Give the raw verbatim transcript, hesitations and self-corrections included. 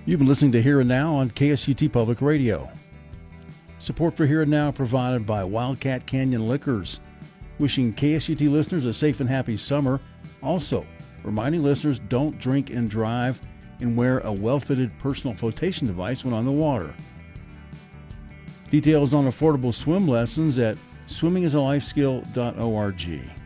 You've been listening to Here and Now on K S U T Public Radio. Support for Here and Now provided by Wildcat Canyon Liquors. Wishing K S U T listeners a safe and happy summer. Also, reminding listeners don't drink and drive and wear a well-fitted personal flotation device when on the water. Details on affordable swim lessons at swimming is a life skill dot org.